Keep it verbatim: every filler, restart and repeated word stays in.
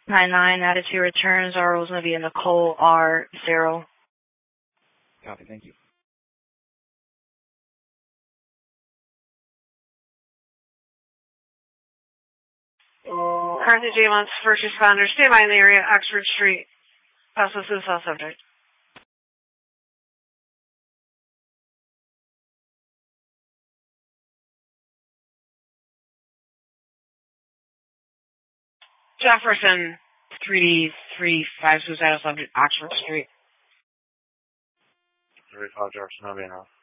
nine nine, added to returns are Rosemary and Nicole are zero. Copy, thank you. Carthy J. Monts, first responder, stay by in the area, Oxford Street. Paso to the south subject. Jefferson, three three five, suicidal subject, Oxford Street. three five Jefferson, that'll be enough.